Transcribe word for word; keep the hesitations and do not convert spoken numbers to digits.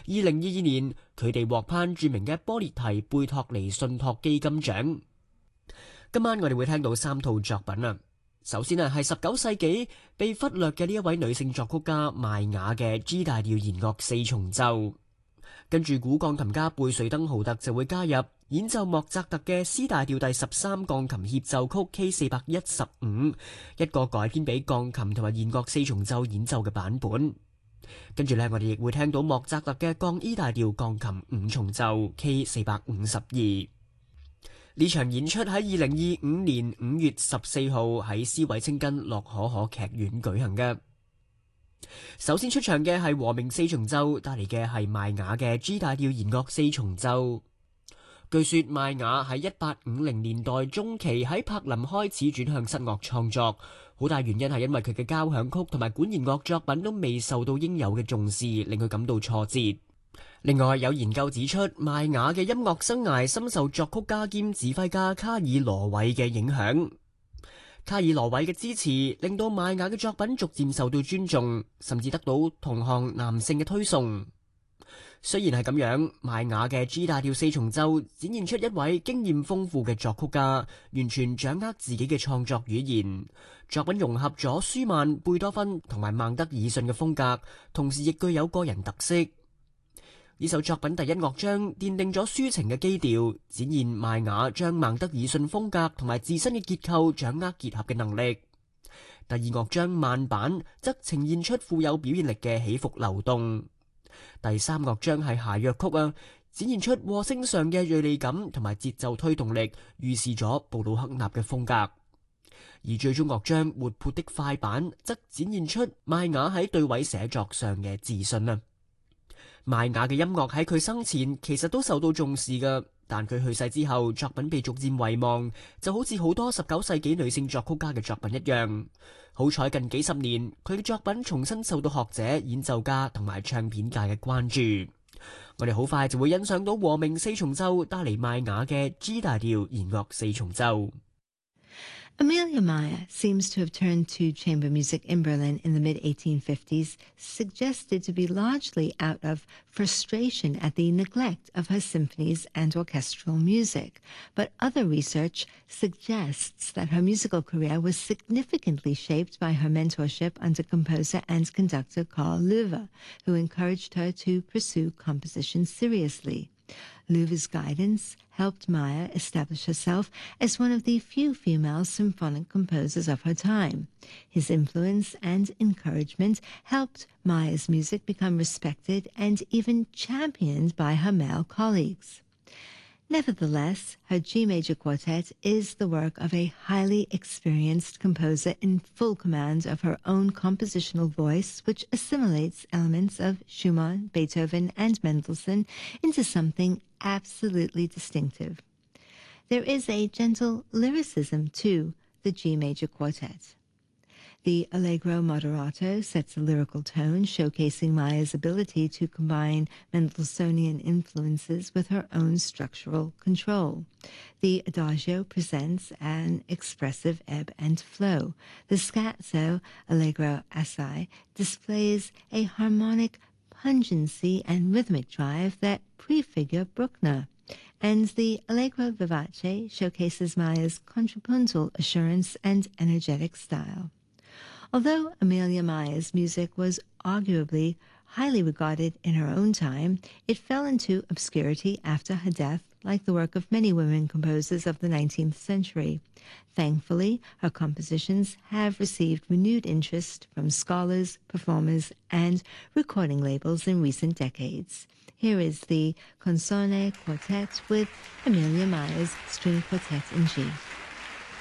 二零二二年，佢哋獲頒著名嘅波列提貝托尼信託基金獎。今晚我哋會聽到三套作品啊。首先啊，係十九世紀被忽略嘅呢一位女性作曲家邁雅嘅 G 大調弦樂四重奏。跟住古鋼琴家貝瑞登豪特就會加入演奏莫扎特嘅 C 大調第十三鋼琴協奏曲 K 四百一十五，一個改編俾鋼琴同埋弦樂四重奏演奏嘅版本。跟住呢，我哋亦會聽到莫扎特嘅降 E 大調鋼琴五重奏 K 四百五十二。呢場演出喺二零二五年五月十四號喺斯韋清根洛可可劇院舉行嘅。首先出場嘅係和鳴四重奏，帶嚟嘅係邁雅嘅 G 大調弦樂四重奏。據說邁雅喺一八五零年代中期喺柏林開始轉向室樂創作，好大原因係因為佢嘅交響曲同埋管弦樂作品都未受到應有嘅重視，令佢感到挫折。另外有研究指出，邁雅嘅音樂生涯深受作曲家兼指揮家卡爾羅韋嘅影響。卡爾羅韋嘅支持令到邁雅嘅作品逐漸受到尊重，甚至得到同行男性嘅推崇。雖然係咁樣，邁雅嘅 G 大調四重奏展現出一位經驗豐富嘅作曲家，完全掌握自己嘅創作語言。作品融合咗舒曼、貝多芬同埋孟德爾遜嘅風格，同時亦具有個人特色。呢首作品第一樂章奠定咗抒情嘅基調，展現邁雅將孟德爾遜風格同埋自身嘅結構掌握結合嘅能力。第二樂章慢板則呈現出富有表現力嘅起伏流動。第三樂章係諧謔曲啊，展現出和聲上嘅銳利感同埋節奏推動力，預示咗布魯克納嘅風格。而最終樂章活潑的快板則展現出邁雅喺對位寫作上嘅自信啊。邁雅嘅音樂喺佢生前其實都受到重視㗎，但佢去世之後，作品被逐漸遺忘，就好似好多十九世紀女性作曲家嘅作品一樣。好彩近幾十年，佢嘅作品重新受到學者、演奏家同埋唱片界嘅關注。我哋好快就會欣賞到和鳴四重奏帶嚟邁雅嘅 G 大調弦樂四重奏。 Amelia Maya seems to have turned to chamber music in Berlin in the mid eighteen fifties, suggested to be largely out of frustration at the neglect of her symphonies and orchestral music. But other research suggests that her musical career was significantly shaped by her mentorship under composer and conductor Karl Löwe, who encouraged her to pursue composition seriously. Löwe's guidance helped Maya establish herself as one of the few female symphonic composers of her time. His influence and encouragement helped Maya's music become respected and even championed by her male colleagues. Nevertheless, her G major quartet is the work of a highly experienced composer in full command of her own compositional voice, which assimilates elements of Schumann, Beethoven, and Mendelssohn into something absolutely distinctive. There is a gentle lyricism to the G major quartet. The Allegro Moderato sets a lyrical tone, showcasing Maya's ability to combine Mendelssohnian influences with her own structural control. The Adagio presents an expressive ebb and flow. The Scherzo, Allegro Assai, displays a harmonic pungency and rhythmic drive that prefigure Bruckner. And the Allegro Vivace showcases Maya's contrapuntal assurance and energetic style. Although Amelia Maya's music was arguably highly regarded in her own time, it fell into obscurity after her death, like the work of many women composers of the nineteenth century. Thankfully, her compositions have received renewed interest from scholars, performers, and recording labels in recent decades. Here is the Consone Quartet with Amelia Maya's String Quartet in G.